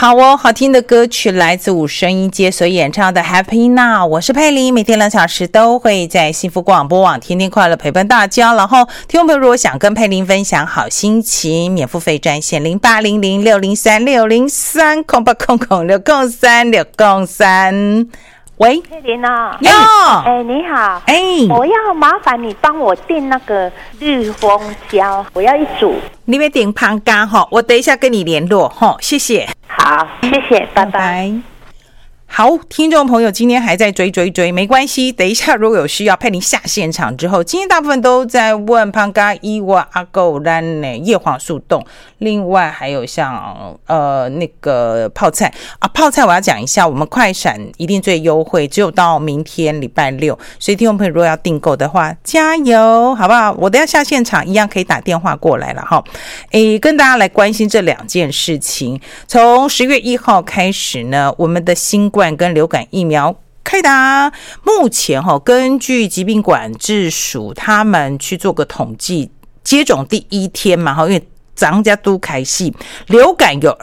好哦，好听的歌曲来自五声音阶所演唱的 Happy Now， 我是佩玲，每天2小时都会在幸福广播网天天快乐陪伴大家。然后听众朋友如果想跟佩玲分享好心情，免付费专线0800603603空8空空603。喂， 佩玲啊， 哟， 你好，我要麻烦你帮我订那个绿蜂胶，我要一组。 你要订胖咖哈，我等一下跟你联络哈，谢谢。 好，谢谢，拜拜。 好，听众朋友今天还在追，没关系，等一下如果有需要，佩玲下现场之后，今天大部分都在问胖咖伊瓦阿狗兰呢叶黄素冻，另外还有像那个泡菜啊，泡菜我要讲一下，我们快闪一定最优惠，只有到明天礼拜六，所以听众朋友如果要订购的话，加油好不好？我等一下下现场一样可以打电话过来了哈。跟大家来关心这两件事情，从10月1号开始呢，我们的新冠跟流感疫苗开打，目前根据疾病管制署他们去做个统计，接种第一天嘛，因为咱家都开戏，流感有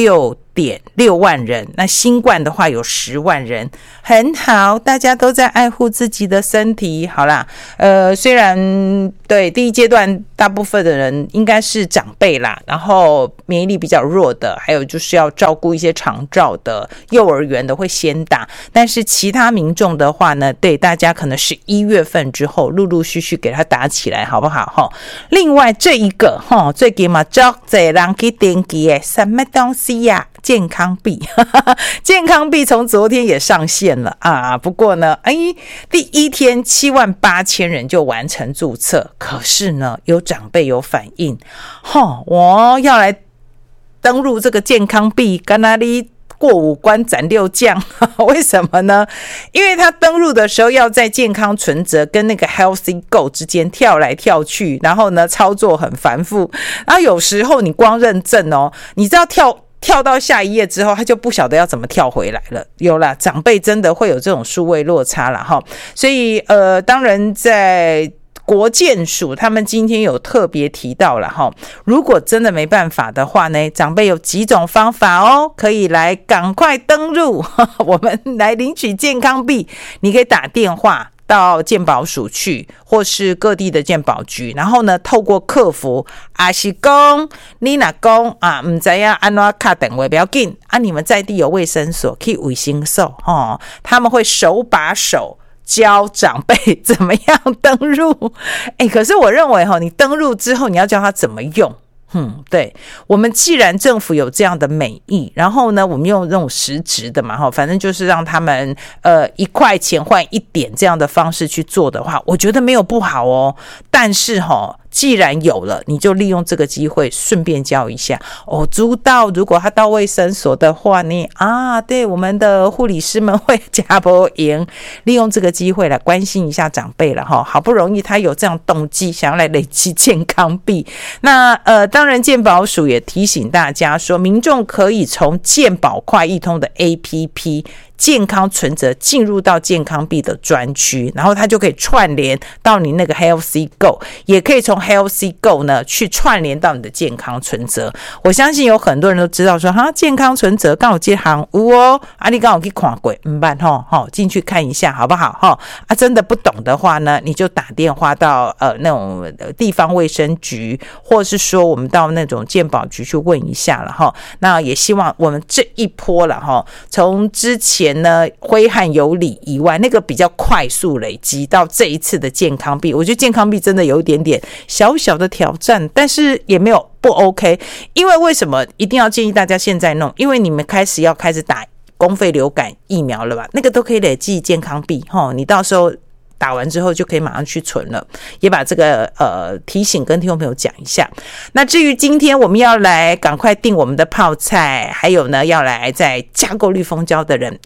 26.6万人，那新冠的话有10万人，很好，大家都在爱护自己的身体。好啦，虽然对第一阶段大部分的人应该是长辈啦，然后免疫力比较弱的，还有就是要照顾一些长照的幼儿园的会先打，但是其他民众的话呢，对大家可能11月份之后陆陆续续给他打起来，好不好？另外这一个最近嘛，足多人去登记的什么东西呀？健康币健康币从昨天也上线了啊，不过呢第一天78000人就完成注册，可是呢有长辈有反应我要来登录这个健康币，跟那里过5关斩6将为什么呢？因为他登录的时候要在健康存折跟那个 Healthy Go 之间跳来跳去，然后呢操作很繁复，然后有时候你光认证你知道跳到下一页之后他就不晓得要怎么跳回来了，有啦，长辈真的会有这种数位落差啦所以当然在国健署他们今天有特别提到了如果真的没办法的话呢，长辈有几种方法可以来赶快登入我们来领取健康币，你可以打电话到健保署去，或是各地的健保局，然后呢透过客服是说你若说不知道怎么打电话不要紧你们在地有卫生所去卫生所他们会手把手教长辈怎么样登入可是我认为你登入之后你要教他怎么用对，我们既然政府有这样的美意，然后呢我们用这种实质的嘛反正就是让他们1块钱换1点这样的方式去做的话，我觉得没有不好但是既然有了，你就利用这个机会顺便教一下知道如果他到卫生所的话呢对，我们的护理师们会加波赢，利用这个机会来关心一下长辈了好不容易他有这样动机想要来累积健康币，那当然健保署也提醒大家说，民众可以从健保快易通的 APP健康存折进入到健康币的专区，然后它就可以串联到你那个 Healthy Go， 也可以从 Healthy Go 呢去串联到你的健康存折。我相信有很多人都知道说健康存折刚好这行有你刚好去看过不办进去看一下好不好真的不懂的话呢，你就打电话到那种地方卫生局，或是说我们到那种健保局去问一下了那也希望我们这一波了从之前呢挥汗有理以外，那个比较快速累积到这一次的健康币，我觉得健康币真的有一点点小小的挑战，但是也没有不 OK。 因为什么一定要建议大家现在弄？因为你们开始打公费流感疫苗了吧，那个都可以累积健康币你到时候打完之后就可以马上去存了，也把这个提醒跟听众朋友讲一下。那至于今天我们要来赶快订我们的泡菜，还有呢要来在加购绿蜂胶的人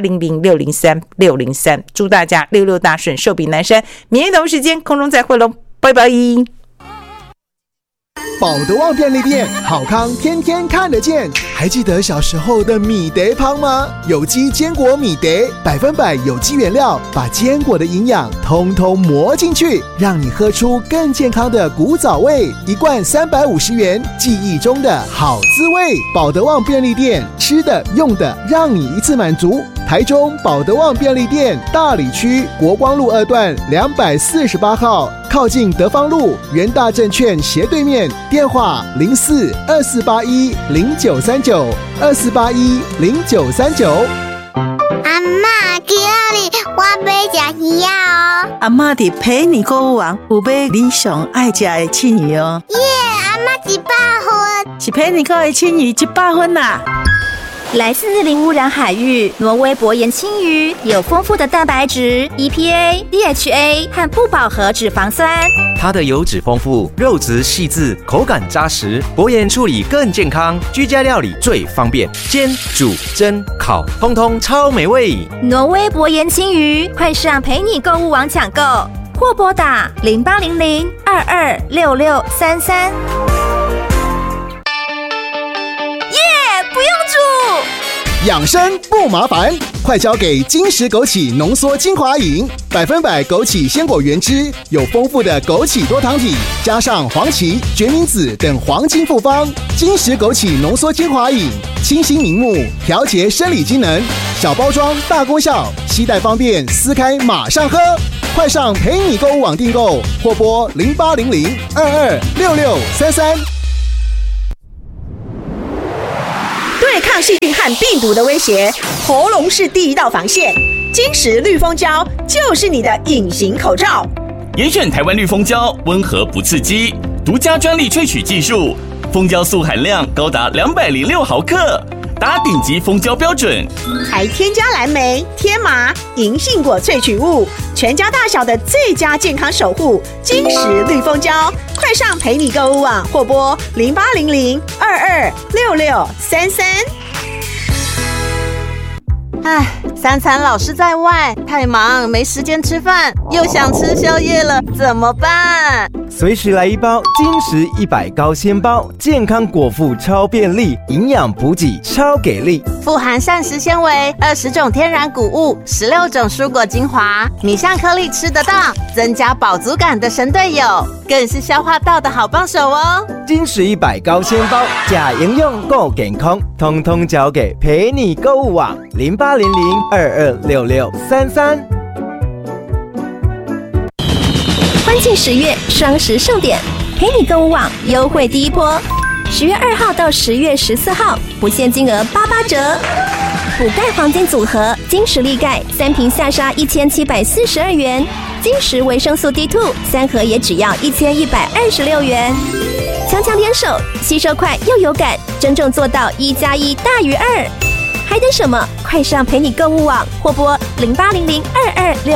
0800603603，祝大家66大顺，寿比南山。明天同时间空中再会咯，拜拜。 保德旺便利店，好康天天看得见。还记得小时候的米德汤吗？有机坚果米德，100%有机原料，把坚果的营养通通磨进去，让你喝出更健康的古早味。1罐350元，记忆中的好滋味。保德旺便利店，吃的用的让你一次满足。台中保德旺便利店大里区国光路2段248号，靠近德芳路元大证券斜对面，电话04-2481-0939，2481-0939。 阿嬷，今日我要吃鱼哦。 阿嬷伫陪你购物网有买你上爱吃的青鱼哦。 耶，阿嬷100分， 是陪你购的青鱼100分啦。 来自零污染海域，挪威薄盐青鱼有丰富的蛋白质、EPA、DHA 和不饱和脂肪酸。 它的油脂丰富，肉质细致，口感扎实。薄盐处理更健康，居家料理最方便，煎、煮、蒸、烤，通通超美味。 挪威薄盐青鱼，快上陪你购物网抢购，或拨打0800-226633。不用煮， 养生不麻烦，快交给金石枸杞浓缩精华饮，100%枸杞鲜果原汁，有丰富的枸杞多糖体，加上黄芪、决明子等黄金复方。金石枸杞浓缩精华饮，清新明目，调节生理机能，小包装大功效，携带方便，撕开马上喝。快上陪你购物网订购，或拨0800-226633。 对抗细菌和病毒的威胁，喉咙是第一道防线。金石绿蜂胶就是你的隐形口罩。 严选台湾绿蜂胶，温和不刺激，独家专利萃取技术，蜂胶素含量高达206毫克，达顶级蜂胶标准。 还添加蓝莓、天麻、银杏果萃取物，全家大小的最佳健康守护。金石绿蜂胶，快上陪你购物网或拨0800-226633。 唉，3餐老是在外，太忙没时间吃饭，又想吃宵夜了，怎么办？ 随时来一包金石100高纤包，健康果腹超便利，营养补给超给力， 富含膳食纤维、20种天然谷物、16种蔬果精华，米香颗粒吃得到，增加饱足感的神队友，更是消化道的好帮手哦。 金石100高纤包，假营养够健康，通通交给陪你购物网0800-226633。 欢庆10月双十盛典，陪你购物网优惠第一波，10月2号到10月14号，不限金额88折。补钙黄金组合，金石力钙3瓶下杀1742元，金石维生素 D2 3盒也只要1126元。强强联手，吸收快又有感，真正做到1+1大于2。还等什么？快上陪你购物网或拨0800-226633。